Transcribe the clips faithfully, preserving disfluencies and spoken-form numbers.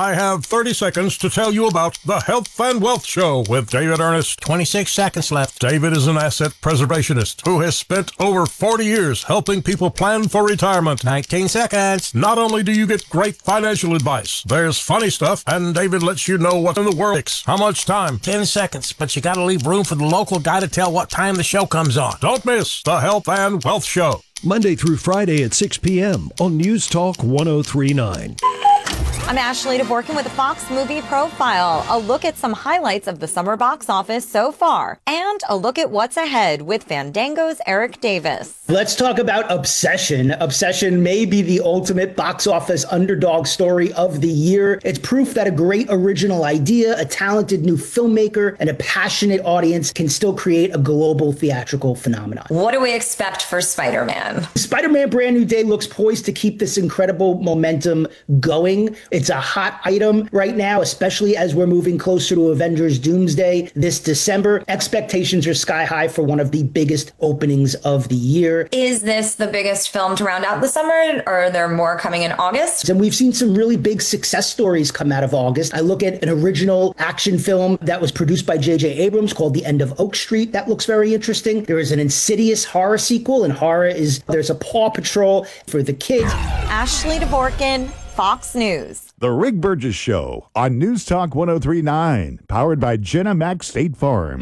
I have thirty seconds to tell you about the Health and Wealth Show with David Ernest. twenty-six seconds left. David is an asset preservationist who has spent over forty years helping people plan for retirement. nineteen seconds. Not only do you get great financial advice, there's funny stuff, and David lets you know what in the world takes. How much time? ten seconds, but you gotta leave room for the local guy to tell what time the show comes on. Don't miss the Health and Wealth Show. Monday through Friday at six p.m. on News Talk one oh three point nine. I'm Ashley DeVorkin with the Fox Movie Profile. A look at some highlights of the summer box office so far. And a look at what's ahead with Fandango's Eric Davis. Let's talk about Obsession. Obsession may be the ultimate box office underdog story of the year. It's proof that a great original idea, a talented new filmmaker, and a passionate audience can still create a global theatrical phenomenon. What do we expect for Spider-Man? Spider-Man Brand New Day looks poised to keep this incredible momentum going. It's a hot item right now, especially as we're moving closer to Avengers Doomsday this December. Expectations are sky high for one of the biggest openings of the year. Is this the biggest film to round out the summer, or are there more coming in August? And we've seen some really big success stories come out of August. I look at an original action film that was produced by J J Abrams called The End of Oak Street. That looks very interesting. There is an Insidious horror sequel, and horror is, there's a Paw Patrol for the kids. Ashley DeVorkin, Fox News. The Rick Burgess Show on News Talk one oh three point nine, powered by Jenna Mac State Farm.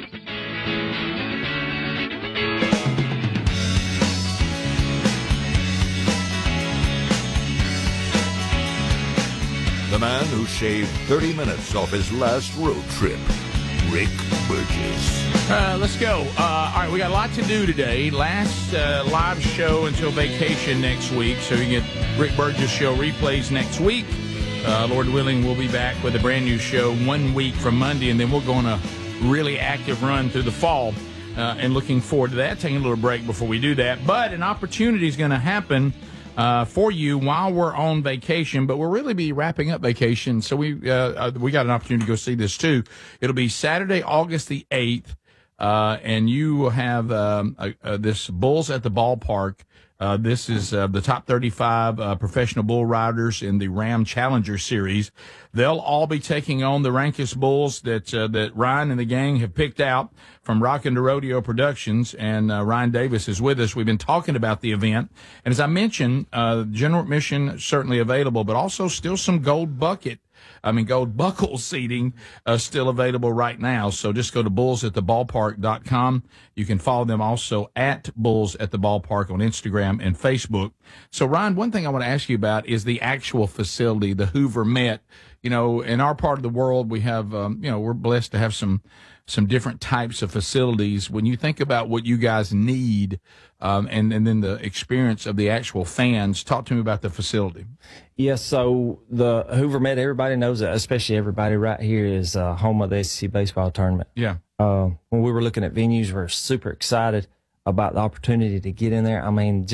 The man who shaved thirty minutes off his last road trip, Rick Burgess. Uh, let's go. Uh, all right, we got a lot to do today. Last uh, live show until vacation next week, so you get Rick Burgess Show replays next week. Uh, Lord willing, we'll be back with a brand new show one week from Monday, and then we'll go on a really active run through the fall. Uh, and looking forward to that. Taking a little break before we do that. But an opportunity is going to happen uh, for you while we're on vacation. But we'll really be wrapping up vacation, so we uh, uh, we got an opportunity to go see this too. It'll be Saturday, August the eighth. Uh, and you will have um, uh, uh, this Bulls at the Ballpark. Uh, this is uh, the top thirty-five uh, professional bull riders in the Ram Challenger Series. They'll all be taking on the Rankist Bulls that uh, that Ryan and the gang have picked out from Rockin' the Rodeo Productions, and uh, Ryan Davis is with us. We've been talking about the event, and as I mentioned, uh, general admission certainly available, but also still some gold bucket I mean, gold buckle seating uh, still available right now. So just go to bulls at the ballpark dot com. You can follow them also at Bulls at the Ballpark on Instagram and Facebook. So, Ryan, one thing I want to ask you about is the actual facility, the Hoover Met. You know, in our part of the world, we have, um, you know, we're blessed to have some some different types of facilities. When you think about what you guys need um, and, and then the experience of the actual fans, talk to me about the facility. Yes, so the Hoover Met, everybody knows that, especially everybody right here, is uh, home of the S E C baseball tournament. Yeah. Uh, when we were looking at venues, we were super excited about the opportunity to get in there. I mean,